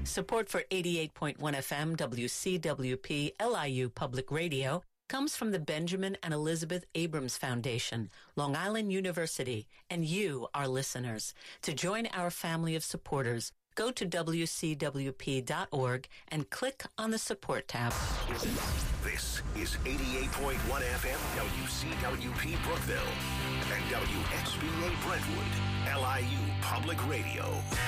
Support for 88.1 FM WCWP LIU Public Radio comes from the Benjamin and Elizabeth Abrams Foundation, Long Island University, and you, our listeners. To join our family of supporters, go to WCWP.org and click on the support tab. This is 88.1 FM WCWP Brookville and WXBA Brentwood, LIU Public Radio.